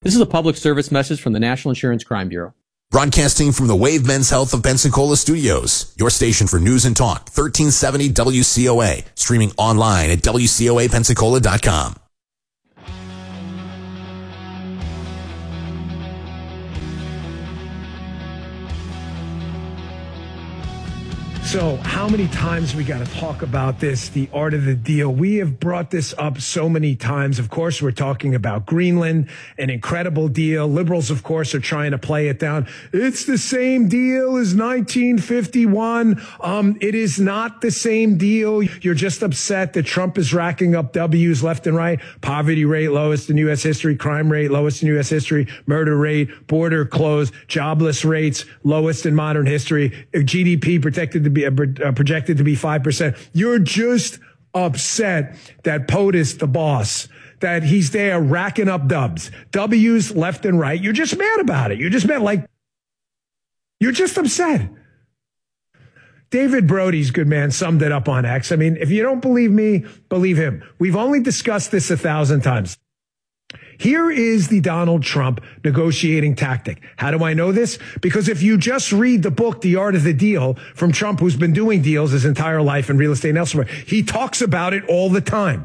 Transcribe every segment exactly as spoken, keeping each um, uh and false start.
This is a public service message from the National Insurance Crime Bureau. Broadcasting from the Wave Men's Health of Pensacola Studios, your station for news and talk, thirteen seventy W C O A, streaming online at W C O A Pensacola dot com. So how many times we got to talk about this, the art of the deal? We have brought this up so many times. Of course, we're talking about Greenland, an incredible deal. Liberals, of course, are trying to play it down. It's the same deal as nineteen fifty-one. Um, it is not the same deal. You're just upset that Trump is racking up W's left and right. Poverty rate lowest in U S history, crime rate lowest in U S history, murder rate, border closed, jobless rates lowest in modern history, G D P protected to be Uh, projected to be five percent. You're just upset that POTUS, the boss, that he's there racking up dubs, W's left and right. You're just mad about it. You're just mad. Like, you're just upset. David Brody's good man summed it up on X. I mean, if you don't believe me, believe him. We've only discussed this a thousand times. Here is the Donald Trump negotiating tactic. How do I know this? Because if you just read the book, The Art of the Deal, from Trump, who's been doing deals his entire life in real estate and elsewhere, he talks about it all the time.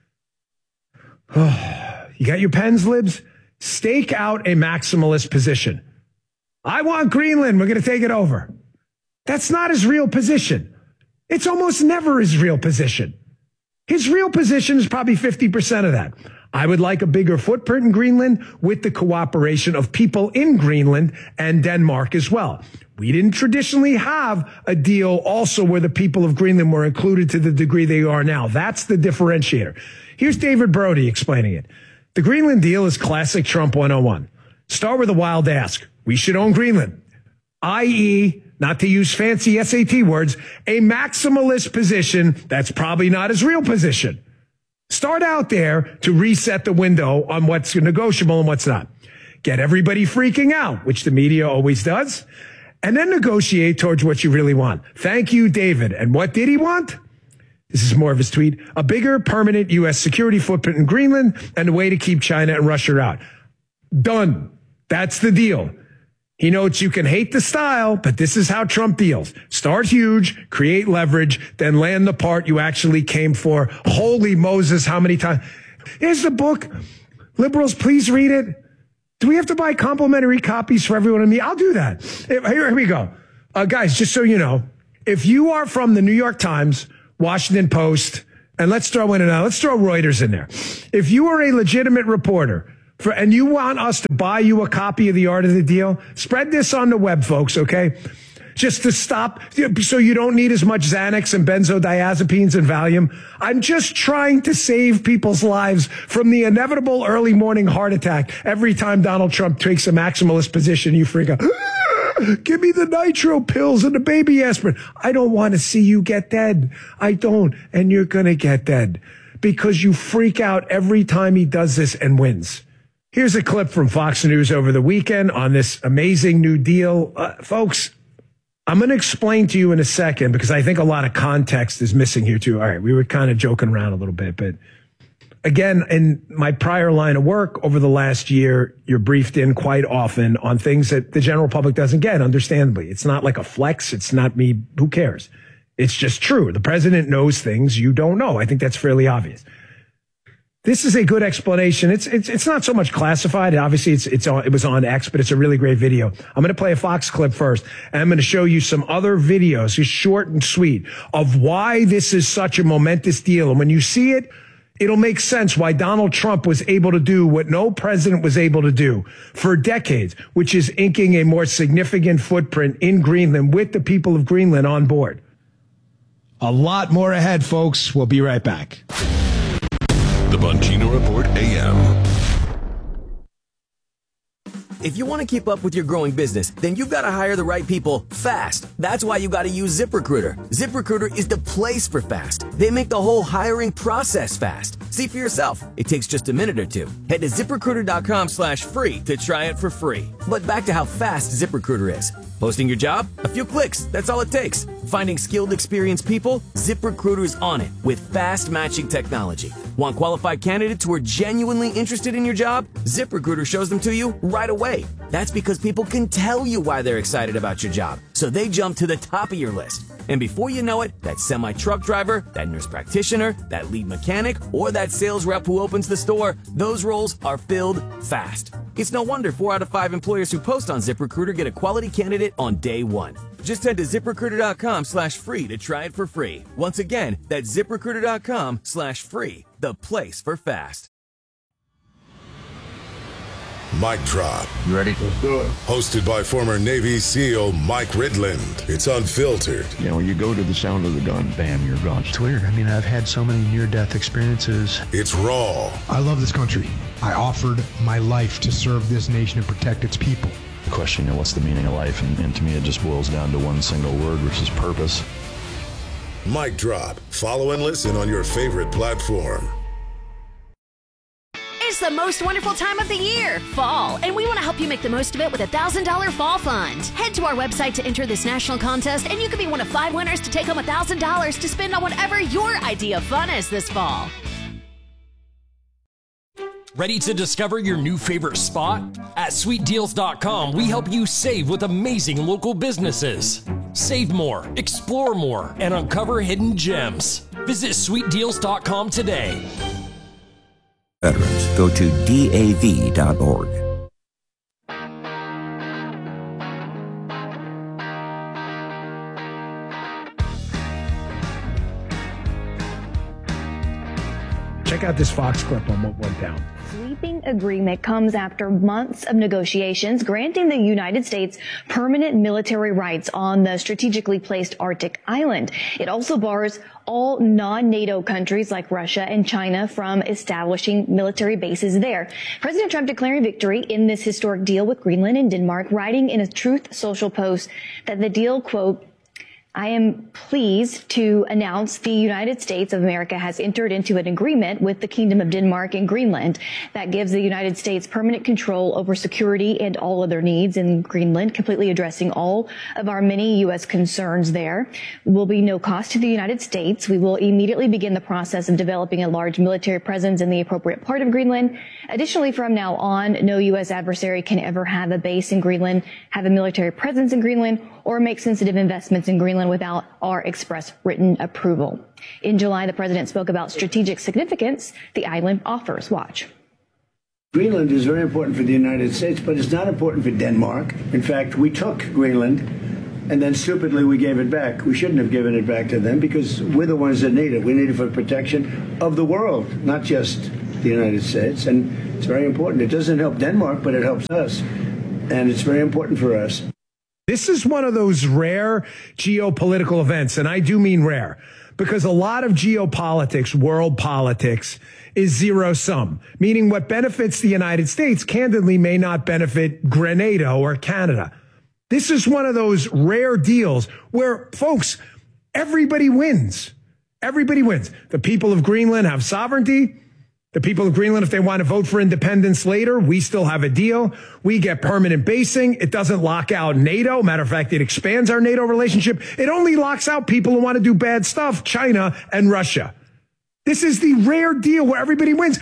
Oh, you got your pens, libs? Stake out a maximalist position. I want Greenland. We're going to take it over. That's not his real position. It's almost never his real position. His real position is probably fifty percent of that. I would like a bigger footprint in Greenland with the cooperation of people in Greenland and Denmark as well. We didn't traditionally have a deal also where the people of Greenland were included to the degree they are now. That's the differentiator. Here's David Brody explaining it. The Greenland deal is classic Trump one oh one. Start with a wild ask. We should own Greenland, that is, not to use fancy S A T words, a maximalist position that's probably not his real position. Start out there to reset the window on what's negotiable and what's not. Get everybody freaking out, which the media always does, and then negotiate towards what you really want. Thank you, David. And what did he want? This is more of his tweet. A bigger permanent U S security footprint in Greenland and a way to keep China and Russia out. Done. That's the deal. He notes you can hate the style, but this is how Trump deals. Start huge, create leverage, then land the part you actually came for. Holy Moses, how many times? Here's the book. Liberals, please read it. Do we have to buy complimentary copies for everyone and me? I'll do that. Here, here we go. Uh, guys, just so you know, if you are from the New York Times, Washington Post, and let's throw in another, let's throw Reuters in there. If you are a legitimate reporter, For, and you want us to buy you a copy of The Art of the Deal, spread this on the web, folks, okay? Just to stop, so you don't need as much Xanax and benzodiazepines and Valium. I'm just trying to save people's lives from the inevitable early morning heart attack every time Donald Trump takes a maximalist position. You freak out. Give me the nitro pills and the baby aspirin. I don't want to see you get dead. I don't. And you're going to get dead because you freak out every time he does this and wins. Here's a clip from Fox News over the weekend on this amazing new deal. Uh, folks, I'm going to explain to you in a second because I think a lot of context is missing here too. All right, we were kind of joking around a little bit, but again, in my prior line of work over the last year, you're briefed in quite often on things that the general public doesn't get, understandably. It's not like a flex. It's not me. Who cares? It's just true. The president knows things you don't know. I think that's fairly obvious. This is a good explanation. It's it's it's not so much classified. Obviously, it's it's on, it was on X, but it's a really great video. I'm going to play a Fox clip first, and I'm going to show you some other videos, just short and sweet, of why this is such a momentous deal. And when you see it, it'll make sense why Donald Trump was able to do what no president was able to do for decades, which is inking a more significant footprint in Greenland with the people of Greenland on board. A lot more ahead, folks. We'll be right back. The Bongino Report A M. If you want to keep up with your growing business, then you've got to hire the right people fast. That's why you got to use ZipRecruiter. ZipRecruiter is the place for fast. They make the whole hiring process fast. See for yourself. It takes just a minute or two. Head to ZipRecruiter.com slash free to try it for free. But back to how fast ZipRecruiter is. Posting your job? A few clicks. That's all it takes. Finding skilled, experienced people? ZipRecruiter is on it with fast matching technology. Want qualified candidates who are genuinely interested in your job? ZipRecruiter shows them to you right away. That's because people can tell you why they're excited about your job, so they jump to the top of your list. And before you know it, that semi-truck driver, that nurse practitioner, that lead mechanic, or that sales rep who opens the store, those roles are filled fast. It's no wonder four out of five employers who post on ZipRecruiter get a quality candidate on day one. Just head to ZipRecruiter.com slash free to try it for free. Once again, that's ZipRecruiter.com slash free, the place for fast. Mic Drop. You ready? Let's do it. Hosted by former Navy SEAL Mike Ridland. It's unfiltered. You know, you go to the sound of the gun, bam, you're gone. It's weird. I mean, I've had so many near-death experiences. It's raw. I love this country. I offered my life to serve this nation and protect its people. The question, you know, what's the meaning of life? And, and to me, it just boils down to one single word, which is purpose. Mic Drop. Follow and listen on your favorite platform. It's the most wonderful time of the year, fall, and we want to help you make the most of it with a one thousand dollars Fall Fund. Head to our website to enter this national contest, and you could be one of five winners to take home one thousand dollars to spend on whatever your idea of fun is this fall. Ready to discover your new favorite spot? At sweet deals dot com, we help you save with amazing local businesses. Save more, explore more, and uncover hidden gems. Visit sweet deals dot com today. Veterans, go to D A V dot org. Check out this Fox clip on what went down. Sweeping agreement comes after months of negotiations granting the United States permanent military rights on the strategically placed Arctic island. It also bars all non-NATO countries like Russia and China from establishing military bases there. President Trump declaring victory in this historic deal with Greenland and Denmark, writing in a Truth Social post that the deal, quote, I am pleased to announce the United States of America has entered into an agreement with the Kingdom of Denmark and Greenland that gives the United States permanent control over security and all other needs in Greenland, completely addressing all of our many U S concerns there. Will be no cost to the United States. We will immediately begin the process of developing a large military presence in the appropriate part of Greenland. Additionally, from now on, no U S adversary can ever have a base in Greenland, have a military presence in Greenland, or make sensitive investments in Greenland without our express written approval. In July, the president spoke about strategic significance the island offers. Watch. Greenland is very important for the United States, but it's not important for Denmark. In fact, we took Greenland, and then stupidly we gave it back. We shouldn't have given it back to them because we're the ones that need it. We need it for protection of the world, not just the United States. And it's very important. It doesn't help Denmark, but it helps us. And it's very important for us. This is one of those rare geopolitical events, and I do mean rare, because a lot of geopolitics, world politics, is zero sum, meaning what benefits the United States candidly may not benefit Grenada or Canada. This is one of those rare deals where, folks, everybody wins. Everybody wins. The people of Greenland have sovereignty. The people of Greenland, if they want to vote for independence later, we still have a deal. We get permanent basing. It doesn't lock out NATO. Matter of fact, it expands our NATO relationship. It only locks out people who want to do bad stuff, China and Russia. This is the rare deal where everybody wins.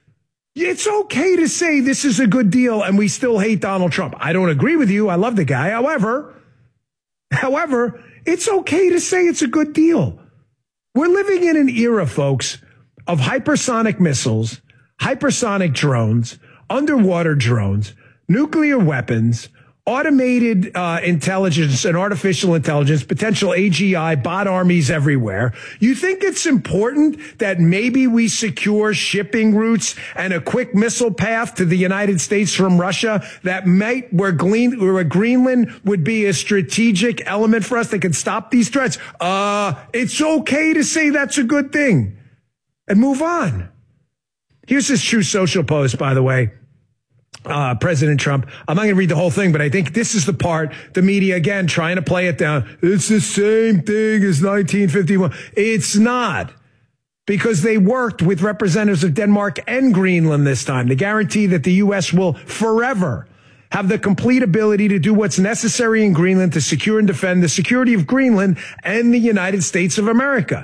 It's okay to say this is a good deal and we still hate Donald Trump. I don't agree with you. I love the guy. However, however, it's okay to say it's a good deal. We're living in an era, folks, of hypersonic missiles, hypersonic drones, underwater drones, nuclear weapons, automated uh, intelligence and artificial intelligence, potential A G I, bot armies everywhere. You think it's important that maybe we secure shipping routes and a quick missile path to the United States from Russia that might, where, Glen, where Greenland would be a strategic element for us that could stop these threats? Uh, it's okay to say that's a good thing. And move on. Here's this True Social post, by the way. Uh, President Trump. I'm not going to read the whole thing, but I think this is the part, the media, again, trying to play it down. It's the same thing as nineteen fifty-one. It's not. Because they worked with representatives of Denmark and Greenland this time to guarantee that the U S will forever have the complete ability to do what's necessary in Greenland to secure and defend the security of Greenland and the United States of America.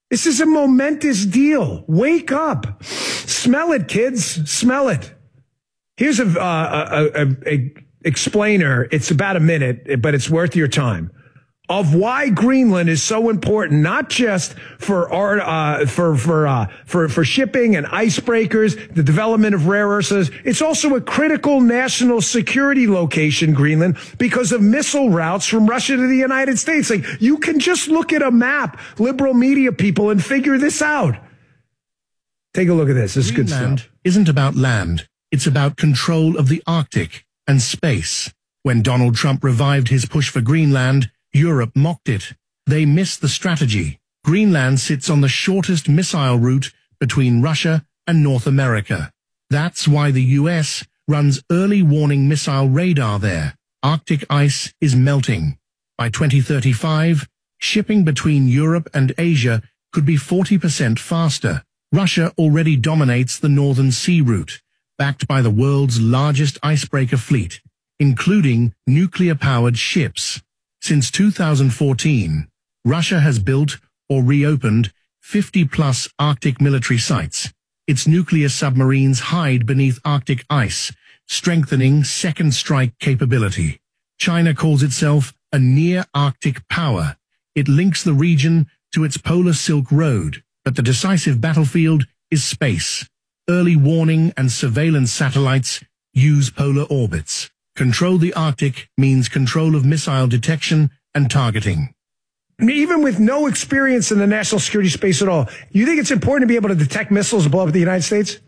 This is a momentous deal. Wake up. Smell it, kids. Smell it. Here's a, uh, a, a, a explainer. It's about a minute, but it's worth your time, of why Greenland is so important, not just for our, uh, for, for, uh, for, for shipping and icebreakers, the development of rare earths. It's also a critical national security location, Greenland, because of missile routes from Russia to the United States. Like, you can just look at a map, liberal media people, and figure this out. Take a look at this. This is good stuff. Greenland isn't about land. It's about control of the Arctic and space. When Donald Trump revived his push for Greenland, Europe mocked it. They missed the strategy. Greenland sits on the shortest missile route between Russia and North America. That's why the U S runs early warning missile radar there. Arctic ice is melting. By twenty thirty-five, shipping between Europe and Asia could be forty percent faster. Russia already dominates the Northern Sea route, backed by the world's largest icebreaker fleet, including nuclear-powered ships. Since two thousand fourteen, Russia has built or reopened fifty plus Arctic military sites. Its nuclear submarines hide beneath Arctic ice, strengthening second strike capability. China calls itself a near-Arctic power. It links the region to its polar Silk Road, but the decisive battlefield is space. Early warning and surveillance satellites use polar orbits. Control the Arctic means control of missile detection and targeting. Even with no experience in the national security space at all, you think it's important to be able to detect missiles blow up the United States?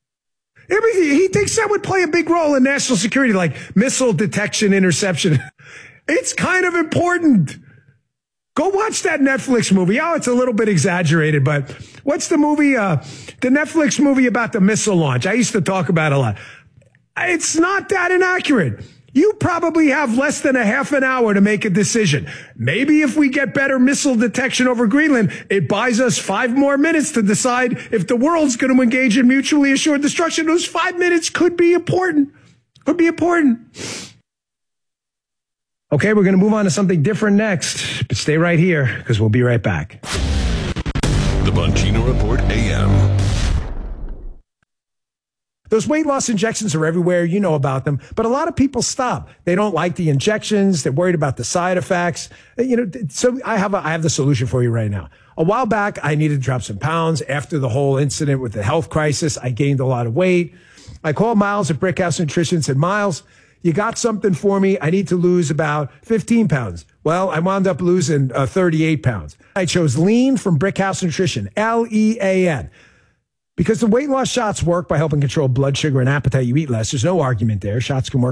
He thinks that would play a big role in national security, like missile detection, interception. It's kind of important. Go watch that Netflix movie. Oh, it's a little bit exaggerated, but what's the movie? Uh, the Netflix movie about the missile launch. I used to talk about it a lot. It's not that inaccurate. You probably have less than a half an hour to make a decision. Maybe if we get better missile detection over Greenland, it buys us five more minutes to decide if the world's going to engage in mutually assured destruction. Those five minutes could be important. Could be important. Okay, we're going to move on to something different next, but stay right here because we'll be right back. The Bongino Report A M. Those weight loss injections are everywhere. You know about them. But a lot of people stop. They don't like the injections. They're worried about the side effects. You know, so I have a, I have the solution for you right now. A while back, I needed to drop some pounds. After the whole incident with the health crisis, I gained a lot of weight. I called Miles at Brickhouse Nutrition and said, Miles, you got something for me? I need to lose about fifteen pounds. Well, I wound up losing uh, thirty-eight pounds. I chose Lean from Brickhouse Nutrition, L E A N. Because the weight loss shots work by helping control blood sugar and appetite, you eat less. There's no argument there. Shots can work